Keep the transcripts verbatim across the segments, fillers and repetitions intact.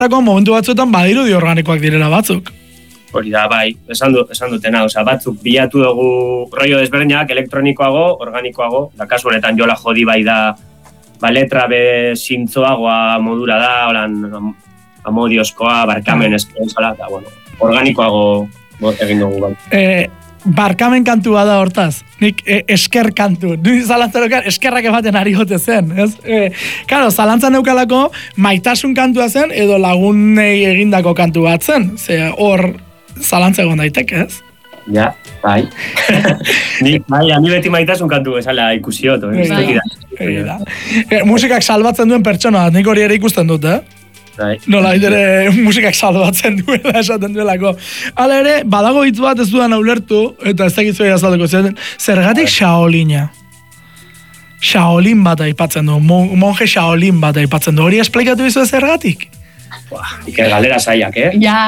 momentu batzuetan badirudi organikoak direla batzuk. Hori da, bai, esan, du, esan dutena, oza, batzuk bilatu dugu rollo desberdinak, elektronikoago, organikoago, da kasu honetan Jola Jodi bai da, ba, letra be zintzoagoa modura da, holan amodiozkoa, barkamen eskonzala, eta, bueno, organikoago egin dugu bai. Eh, barkamen kantua da hortaz, nik eh, esker kantu, ni zalantzarokan eskerrak ematen ari gote zen, ez? Eh, claro, zalantzan neukalako maitasun kantua zen, edo lagunei egindako kantu bat zen, ze hor zalantza egon daiteke, ez? Ja, bai. Ni, bai, ani beti maitasun kantu bezala ikusiot, eh? Bai, bai, da. E, musikak salbatzen duen pertsona, nik hori ere ikusten dut, eh? Bai. Nola, ere musikak salbatzen duela, esaten duelako. Hala ere, badago hitz bat ez dudan ulertu, eta ez dakizu ega azalduko zen, zergatik Shaolina? Shaolin bat aipatzen du, monje Shaolin bat aipatzen du, hori esplikatu bizu zergatik? Buah, iker galera zaiak, eh? Ja.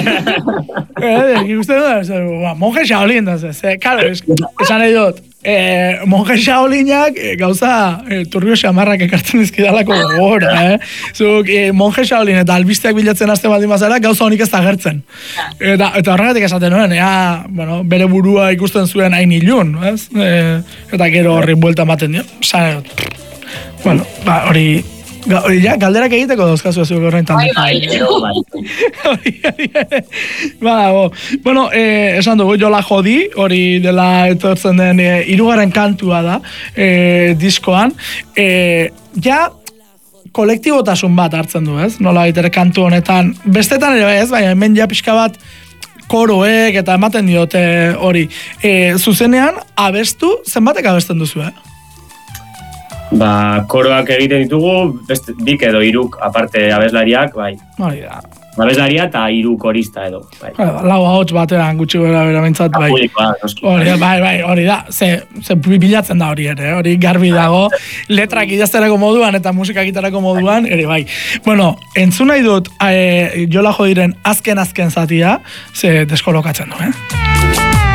Eh, ikusten du, monje Shaolin da, ze, karo, esan nahi dut, eh, monje Shaolinak eh, gauza eh, turbio xamarrak ekartzen dizkidalako gogora, eh? Zuk, eh, monje Shaolin eta albisteak bilatzen hasten baldin bazara, gauza honik ez da gertzen. Eta, eta horregatik esaten nuen, ea, bueno, bere burua ikusten zuen hain ilun, ez? Eh, eta gero horri buelta ematen dio. Zare, bueno, ba, hori... Hori ja, galderak egiteko dauzkazu ez horrein Bai, bai. Ba, bueno, eh, esan dugu, Jola Jodi, hori dela etortzen den eh, hirugarren kantua da eh, diskoan. Eh, ja, kolektibotasun bat hartzen du, ez? Nola baitere kantu honetan, bestetan ere ez, baina hemen ja pixka bat koroek eta ematen diote hori. Eh, zuzenean, abestu, zenbatek abesten duzu, eh? Ba, koroak egiten ditugu, beste, bik edo hiruk aparte abeslariak, bai. Hori da. Abeslaria eta hiru korista edo, bai. Lau ahots batean gutxi bera bera bentsat, bai. Hori da, bai, bai, hori da. Ze, ze bilatzen da hori ere, hori garbi dago. Letrak idazterako moduan eta musika gitarako moduan, ere bai. Bueno, entzun nahi dut, e, Jola Jodiren azken-azken zatia, ze deskolokatzen du, eh?